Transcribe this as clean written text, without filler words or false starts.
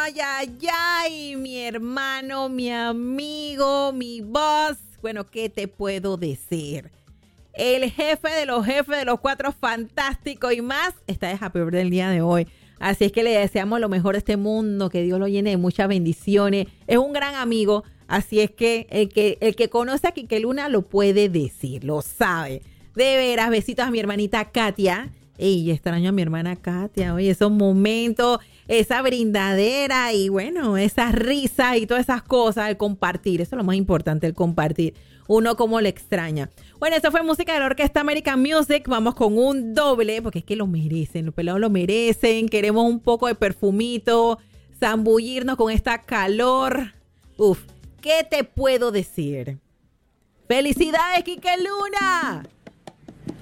Ay, ay, ay, mi hermano, mi amigo, mi boss. Bueno, ¿qué te puedo decir? El jefe de los cuatro fantásticos y más está de happy birthday el día de hoy. Así es que le deseamos lo mejor de este mundo, que Dios lo llene de muchas bendiciones. Es un gran amigo, así es que el que conoce a Quique Luna lo puede decir, lo sabe. De veras, besitos a mi hermanita Katia. Ey, extraño a mi hermana Katia, oye, esos momentos, esa brindadera y bueno, esas risas y todas esas cosas, el compartir, eso es lo más importante, el compartir. Uno como le extraña. Bueno, eso fue música de la Orquesta American Music. Vamos con un doble, porque es que lo merecen, los pelados lo merecen. Queremos un poco de perfumito, zambullirnos con esta calor. Uf, ¿qué te puedo decir? ¡Felicidades, Quique Luna!